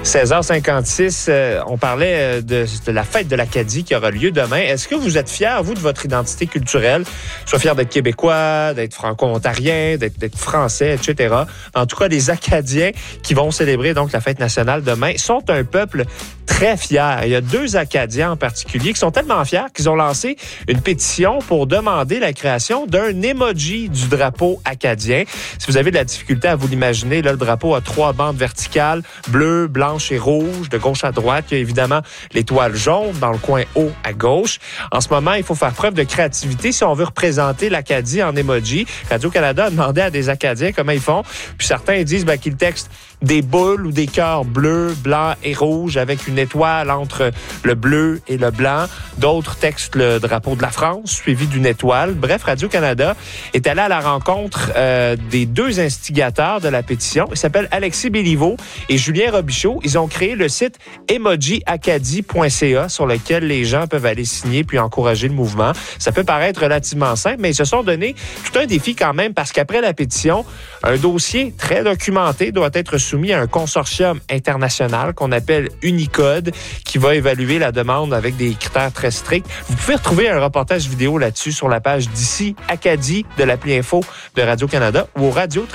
16h56, on parlait de la fête de l'Acadie qui aura lieu demain. Est-ce que vous êtes fiers, vous, de votre identité culturelle? Soit fiers d'être québécois, d'être franco-ontarien, d'être français, etc. En tout cas, les Acadiens qui vont célébrer donc la fête nationale demain sont un peuple très fier. Il y a 2 Acadiens en particulier qui sont tellement fiers qu'ils ont lancé une pétition pour demander la création d'un emoji du drapeau acadien. Si vous avez de la difficulté à vous l'imaginer, là, le drapeau a 3 bandes verticales, bleu, blanche et rouge, de gauche à droite. Il y a évidemment l'étoile jaune dans le coin haut à gauche. En ce moment, il faut faire preuve de créativité si on veut représenter l'Acadie en emoji. Radio-Canada a demandé à des Acadiens comment ils font. Puis certains disent qu'ils textent des boules ou des cœurs bleus, blancs et rouges avec une étoile entre le bleu et le blanc. D'autres textent le drapeau de la France suivi d'une étoile. Bref, Radio-Canada est allé à la rencontre des 2 instigateurs de la pétition. Ils s'appellent Alexis Béliveau et Julien Robichaud. Ils ont créé le site emojiacadie.ca sur lequel les gens peuvent aller signer puis encourager le mouvement. Ça peut paraître relativement simple, mais ils se sont donné tout un défi quand même parce qu'après la pétition, un dossier très documenté doit être soumis à un consortium international qu'on appelle Unicode qui va évaluer la demande avec des critères très stricts. Vous pouvez retrouver un reportage vidéo là-dessus sur la page d'ici Acadie de l'appli Info de Radio-Canada ou au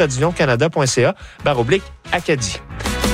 radio-canada.ca/Acadie.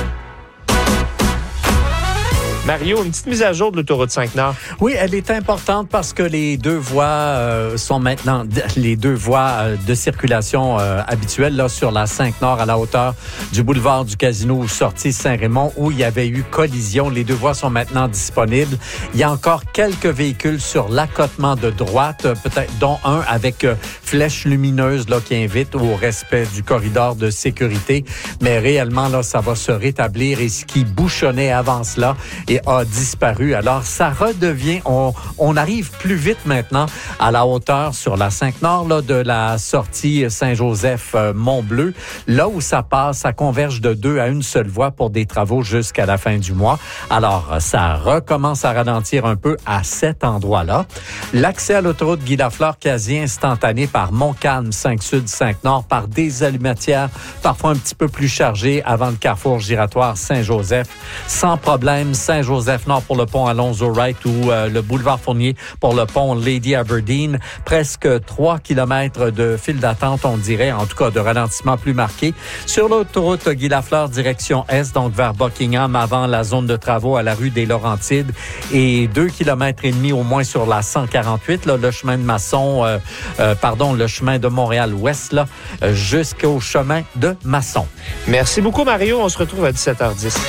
Mario, une petite mise à jour de l'autoroute 5 Nord. Oui, elle est importante parce que les 2 voies sont maintenant les 2 voies de circulation habituelles là sur la 5 Nord à la hauteur du boulevard du Casino sortie Saint-Raymond où il y avait eu collision. Les 2 voies sont maintenant disponibles. Il y a encore quelques véhicules sur l'accotement de droite, peut-être dont un avec flèche lumineuse là qui invite au respect du corridor de sécurité. Mais réellement là, ça va se rétablir et ce qui bouchonnait avant cela a disparu. Alors, ça redevient... On arrive plus vite maintenant à la hauteur sur la 5 Nord là, de la sortie Saint-Joseph-Mont-Bleu. Là où ça passe, ça converge de 2 à 1 seule voie pour des travaux jusqu'à la fin du mois. Alors, ça recommence à ralentir un peu à cet endroit-là. L'accès à l'autoroute Guy-Lafleur quasi instantané par Montcalm, 5-Sud, 5-Nord, par des allumetières parfois un petit peu plus chargées avant le carrefour giratoire Saint-Joseph. Sans problème, Saint-Joseph-Nord pour le pont Alonzo-Wright ou le boulevard Fournier pour le pont Lady Aberdeen. Presque 3 kilomètres de file d'attente, on dirait, en tout cas de ralentissement plus marqué. Sur l'autoroute Guy-Lafleur, direction Est, donc vers Buckingham, avant la zone de travaux à la rue des Laurentides. Et 2 kilomètres et demi au moins sur la 148, là, le chemin de Masson, le chemin de Montréal-Ouest, là, jusqu'au chemin de Masson. Merci beaucoup, Mario. On se retrouve à 17h10.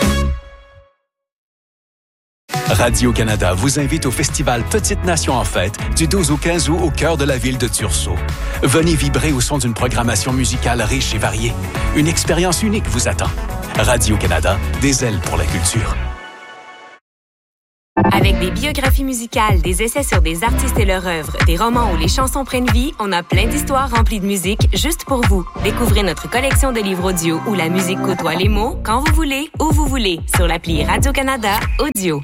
Radio-Canada vous invite au festival Petite Nation en fête du 12 au 15 août au cœur de la ville de Tursault. Venez vibrer au son d'une programmation musicale riche et variée. Une expérience unique vous attend. Radio-Canada, des ailes pour la culture. Avec des biographies musicales, des essais sur des artistes et leur œuvre, des romans où les chansons prennent vie, on a plein d'histoires remplies de musique juste pour vous. Découvrez notre collection de livres audio où la musique côtoie les mots quand vous voulez, où vous voulez, sur l'appli Radio-Canada Audio.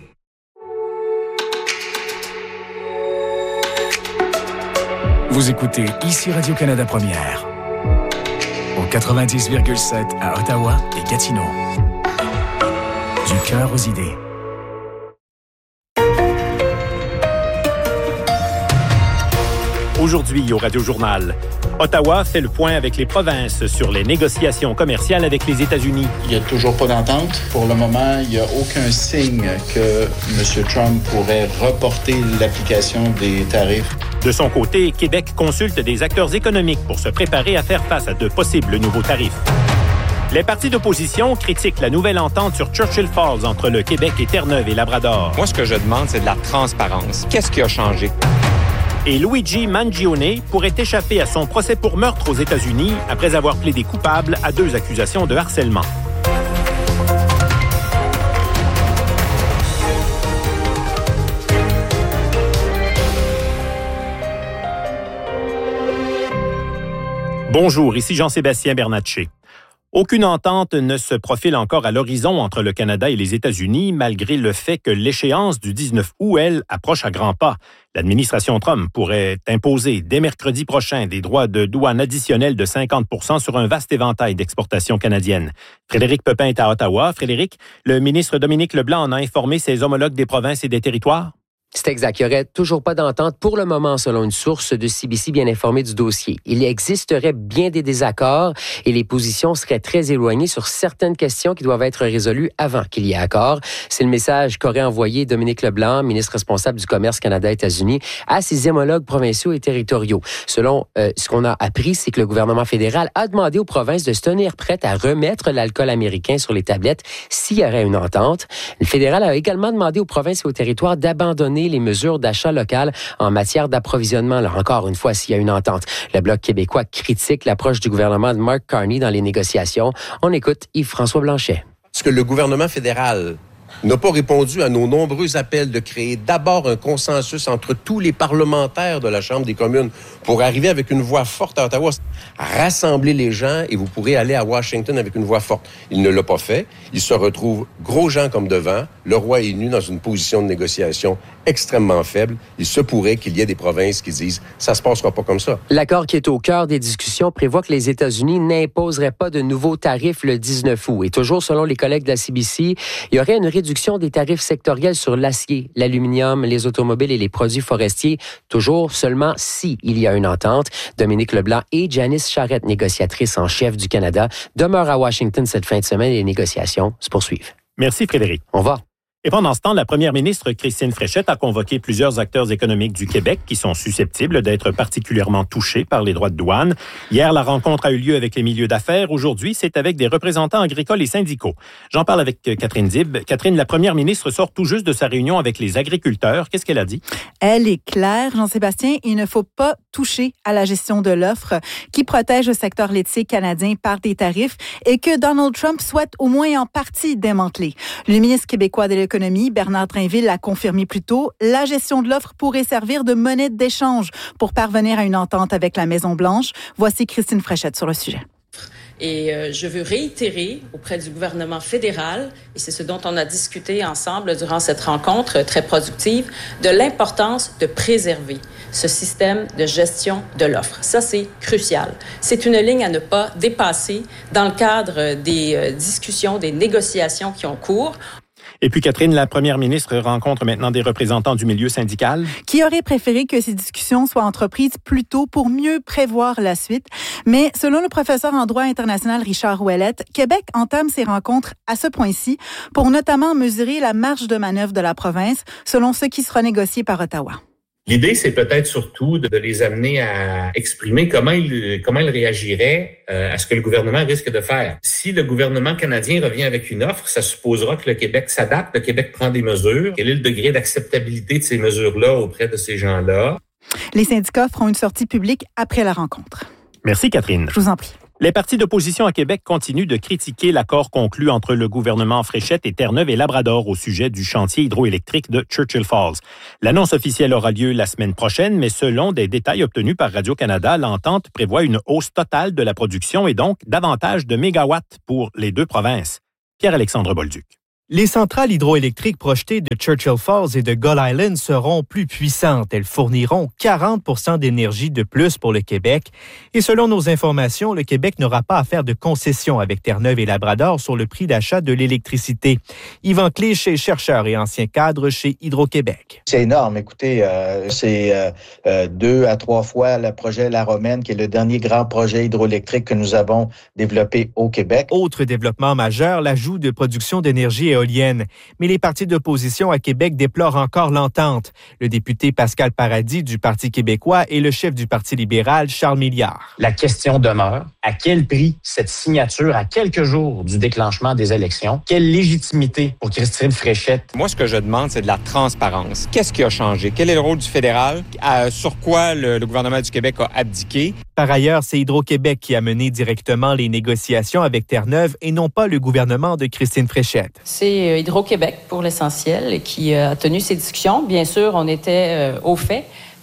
Vous écoutez ici Radio-Canada Première, au 90,7 à Ottawa et Gatineau. Du cœur aux idées. Aujourd'hui au Radio-Journal, Ottawa fait le point avec les provinces sur les négociations commerciales avec les États-Unis. Il n'y a toujours pas d'entente. Pour le moment, il n'y a aucun signe que M. Trump pourrait reporter l'application des tarifs. De son côté, Québec consulte des acteurs économiques pour se préparer à faire face à de possibles nouveaux tarifs. Les partis d'opposition critiquent la nouvelle entente sur Churchill Falls entre le Québec et Terre-Neuve et Labrador. Moi, ce que je demande, c'est de la transparence. Qu'est-ce qui a changé? Et Luigi Mangione pourrait échapper à son procès pour meurtre aux États-Unis après avoir plaidé coupable à 2 accusations de harcèlement. Bonjour, ici Jean-Sébastien Bernatchez. Aucune entente ne se profile encore à l'horizon entre le Canada et les États-Unis, malgré le fait que l'échéance du 19 août, elle, approche à grands pas. L'administration Trump pourrait imposer dès mercredi prochain des droits de douane additionnels de 50 % sur un vaste éventail d'exportations canadiennes. Frédéric Pepin est à Ottawa. Frédéric, le ministre Dominique Leblanc en a informé ses homologues des provinces et des territoires? C'est exact. Il n'y aurait toujours pas d'entente pour le moment, selon une source de CBC bien informée du dossier. Il existerait bien des désaccords et les positions seraient très éloignées sur certaines questions qui doivent être résolues avant qu'il y ait accord. C'est le message qu'aurait envoyé Dominique Leblanc, ministre responsable du commerce Canada-États-Unis, à ses homologues provinciaux et territoriaux. Selon ce qu'on a appris, c'est que le gouvernement fédéral a demandé aux provinces de se tenir prêtes à remettre l'alcool américain sur les tablettes s'il y aurait une entente. Le fédéral a également demandé aux provinces et aux territoires d'abandonner les mesures d'achat local en matière d'approvisionnement. Là, encore une fois, s'il y a une entente. Le Bloc québécois critique l'approche du gouvernement de Mark Carney dans les négociations. On écoute Yves-François Blanchet. Est-ce que le gouvernement fédéral n'a pas répondu à nos nombreux appels de créer d'abord un consensus entre tous les parlementaires de la Chambre des communes pour arriver avec une voix forte à Ottawa, rassembler les gens et vous pourrez aller à Washington avec une voix forte. Il ne l'a pas fait. Il se retrouve gros gens comme devant. Le roi est nu dans une position de négociation extrêmement faible. Il se pourrait qu'il y ait des provinces qui disent « ça se passera pas comme ça ». L'accord qui est au cœur des discussions prévoit que les États-Unis n'imposeraient pas de nouveaux tarifs le 19 août. Et toujours selon les collègues de la CBC, il y aurait une réduction des tarifs sectoriels sur l'acier, l'aluminium, les automobiles et les produits forestiers, toujours seulement si il y a une entente. Dominique Leblanc et Janice Charette, négociatrice en chef du Canada, demeurent à Washington cette fin de semaine et les négociations se poursuivent. Merci Frédéric. Au revoir. Et pendant ce temps, la première ministre Christine Fréchette a convoqué plusieurs acteurs économiques du Québec qui sont susceptibles d'être particulièrement touchés par les droits de douane. Hier, la rencontre a eu lieu avec les milieux d'affaires. Aujourd'hui, c'est avec des représentants agricoles et syndicaux. J'en parle avec Catherine Dib. Catherine, la première ministre sort tout juste de sa réunion avec les agriculteurs. Qu'est-ce qu'elle a dit? Elle est claire, Jean-Sébastien, il ne faut pas toucher à la gestion de l'offre qui protège le secteur laitier canadien par des tarifs et que Donald Trump souhaite au moins en partie démanteler. Le ministre québécois de l'économie, Bernard Drainville, l'a confirmé plus tôt, la gestion de l'offre pourrait servir de monnaie d'échange pour parvenir à une entente avec la Maison-Blanche. Voici Christine Fréchette sur le sujet. Et je veux réitérer auprès du gouvernement fédéral, et c'est ce dont on a discuté ensemble durant cette rencontre très productive, de l'importance de préserver ce système de gestion de l'offre. Ça, c'est crucial. C'est une ligne à ne pas dépasser dans le cadre des discussions, des négociations qui ont cours. Et puis, Catherine, la première ministre rencontre maintenant des représentants du milieu syndical. Qui aurait préféré que ces discussions soient entreprises plus tôt pour mieux prévoir la suite. Mais selon le professeur en droit international Richard Ouellette, Québec entame ses rencontres à ce point-ci pour notamment mesurer la marge de manœuvre de la province selon ce qui sera négocié par Ottawa. L'idée, c'est peut-être surtout de les amener à exprimer comment ils réagiraient à ce que le gouvernement risque de faire. Si le gouvernement canadien revient avec une offre, ça supposera que le Québec s'adapte, le Québec prend des mesures. Quel est le degré d'acceptabilité de ces mesures-là auprès de ces gens-là? Les syndicats feront une sortie publique après la rencontre. Merci, Catherine. Je vous en prie. Les partis d'opposition à Québec continuent de critiquer l'accord conclu entre le gouvernement Fréchette et Terre-Neuve et Labrador au sujet du chantier hydroélectrique de Churchill Falls. L'annonce officielle aura lieu la semaine prochaine, mais selon des détails obtenus par Radio-Canada, l'entente prévoit une hausse totale de la production et donc davantage de mégawatts pour les deux provinces. Pierre-Alexandre Bolduc. Les centrales hydroélectriques projetées de Churchill Falls et de Gull Island seront plus puissantes. Elles fourniront 40 % d'énergie de plus pour le Québec. Et selon nos informations, le Québec n'aura pas à faire de concessions avec Terre-Neuve et Labrador sur le prix d'achat de l'électricité. Yvan Clich est chercheur et ancien cadre chez Hydro-Québec. C'est énorme. Écoutez, c'est 2 à 3 fois le projet La Romaine, qui est le dernier grand projet hydroélectrique que nous avons développé au Québec. Autre développement majeur, l'ajout de production d'énergie éolienne. Mais les partis d'opposition à Québec déplorent encore l'entente. Le député Pascal Paradis du Parti québécois et le chef du Parti libéral, Charles Milliard. La question demeure, à quel prix cette signature à quelques jours du déclenchement des élections? Quelle légitimité pour Christine Fréchette? Moi, ce que je demande, c'est de la transparence. Qu'est-ce qui a changé? Quel est le rôle du fédéral? Sur quoi le gouvernement du Québec a abdiqué? Par ailleurs, c'est Hydro-Québec qui a mené directement les négociations avec Terre-Neuve et non pas le gouvernement de Christine Fréchette. C'est Hydro-Québec, pour l'essentiel, qui a tenu ces discussions. Bien sûr, on était au fait,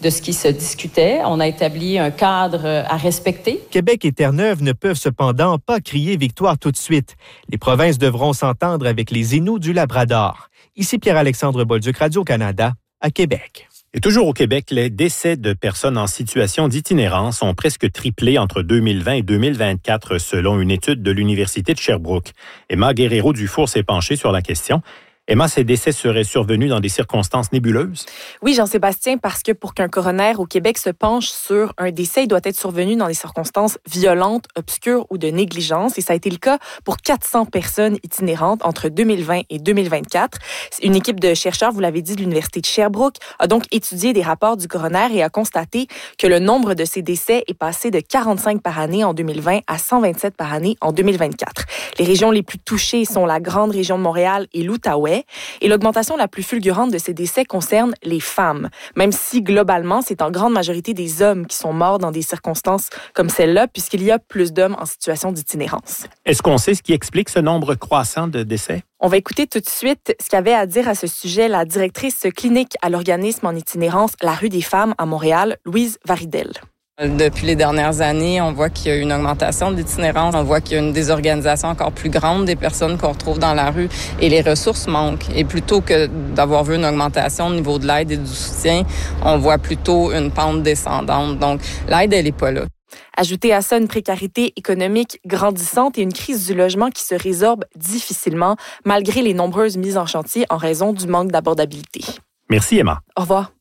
de ce qui se discutait. On a établi un cadre à respecter. Québec et Terre-Neuve ne peuvent cependant pas crier victoire tout de suite. Les provinces devront s'entendre avec les Inuits du Labrador. Ici Pierre-Alexandre Bolduc, Radio-Canada, à Québec. Et toujours au Québec, les décès de personnes en situation d'itinérance ont presque triplé entre 2020 et 2024, selon une étude de l'Université de Sherbrooke. Emma Guerrero-Dufour s'est penchée sur la question. Emma, ces décès seraient survenus dans des circonstances nébuleuses? Oui, Jean-Sébastien, parce que pour qu'un coroner au Québec se penche sur un décès, il doit être survenu dans des circonstances violentes, obscures ou de négligence. Et ça a été le cas pour 400 personnes itinérantes entre 2020 et 2024. Une équipe de chercheurs, vous l'avez dit, de l'Université de Sherbrooke, a donc étudié des rapports du coroner et a constaté que le nombre de ces décès est passé de 45 par année en 2020 à 127 par année en 2024. Les régions les plus touchées sont la grande région de Montréal et l'Outaouais. Et l'augmentation la plus fulgurante de ces décès concerne les femmes, même si globalement, c'est en grande majorité des hommes qui sont morts dans des circonstances comme celle-là, puisqu'il y a plus d'hommes en situation d'itinérance. Est-ce qu'on sait ce qui explique ce nombre croissant de décès? On va écouter tout de suite ce qu'avait à dire à ce sujet la directrice clinique à l'organisme en itinérance La Rue des Femmes à Montréal, Louise Varidel. Depuis les dernières années, on voit qu'il y a une augmentation de l'itinérance. On voit qu'il y a une désorganisation encore plus grande des personnes qu'on retrouve dans la rue et les ressources manquent. Et plutôt que d'avoir vu une augmentation au niveau de l'aide et du soutien, on voit plutôt une pente descendante. Donc, l'aide, elle n'est pas là. Ajoutez à ça une précarité économique grandissante et une crise du logement qui se résorbe difficilement malgré les nombreuses mises en chantier en raison du manque d'abordabilité. Merci, Emma. Au revoir.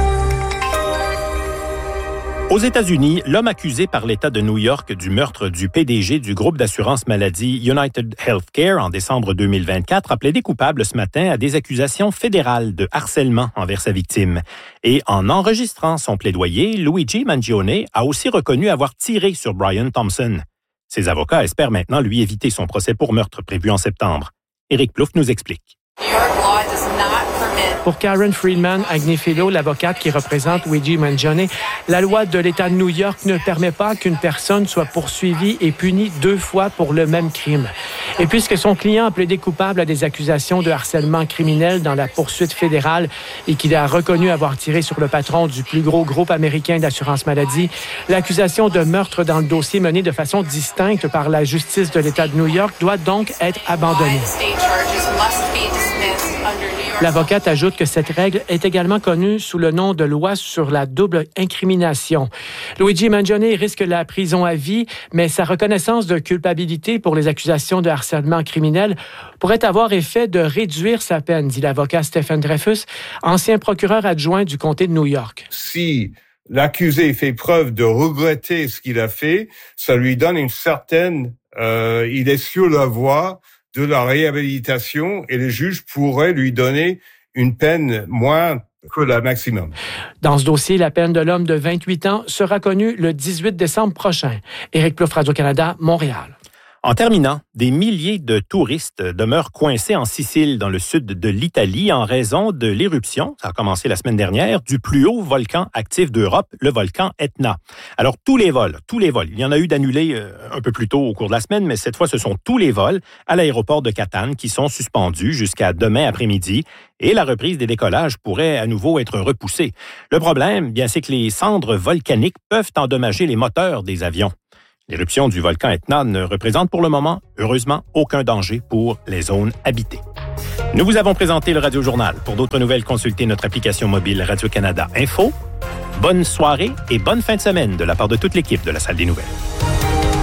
Aux États-Unis, l'homme accusé par l'État de New York du meurtre du PDG du groupe d'assurance maladie United Healthcare en décembre 2024 a plaidé coupable ce matin à des accusations fédérales de harcèlement envers sa victime. Et en enregistrant son plaidoyer, Luigi Mangione a aussi reconnu avoir tiré sur Brian Thompson. Ses avocats espèrent maintenant lui éviter son procès pour meurtre prévu en septembre. Éric Plouffe nous explique. Pour Karen Friedman Agnifilo, l'avocate qui représente Luigi Mangione, la loi de l'État de New York ne permet pas qu'une personne soit poursuivie et punie 2 fois pour le même crime. Et puisque son client a plaidé coupable à des accusations de harcèlement criminel dans la poursuite fédérale et qu'il a reconnu avoir tiré sur le patron du plus gros groupe américain d'assurance maladie, l'accusation de meurtre dans le dossier mené de façon distincte par la justice de l'État de New York doit donc être abandonnée. L'avocate ajoute que cette règle est également connue sous le nom de loi sur la double incrimination. Luigi Mangione risque la prison à vie, mais sa reconnaissance de culpabilité pour les accusations de harcèlement criminel pourrait avoir effet de réduire sa peine, dit l'avocat Stephen Dreyfus, ancien procureur adjoint du comté de New York. Si l'accusé fait preuve de regretter ce qu'il a fait, ça lui donne une certaine... il est sur la voie de la réhabilitation et les juges pourraient lui donner une peine moins que la maximum. Dans ce dossier, la peine de l'homme de 28 ans sera connue le 18 décembre prochain. Éric Plouffe, Radio-Canada, Montréal. En terminant, des milliers de touristes demeurent coincés en Sicile, dans le sud de l'Italie, en raison de l'éruption, ça a commencé la semaine dernière, du plus haut volcan actif d'Europe, le volcan Etna. Alors, tous les vols, il y en a eu d'annulés un peu plus tôt au cours de la semaine, mais cette fois, ce sont tous les vols à l'aéroport de Catane qui sont suspendus jusqu'à demain après-midi et la reprise des décollages pourrait à nouveau être repoussée. Le problème, bien, c'est que les cendres volcaniques peuvent endommager les moteurs des avions. L'éruption du volcan Etna ne représente pour le moment, heureusement, aucun danger pour les zones habitées. Nous vous avons présenté le Radio Journal. Pour d'autres nouvelles, consultez notre application mobile Radio-Canada Info. Bonne soirée et bonne fin de semaine de la part de toute l'équipe de la Salle des Nouvelles.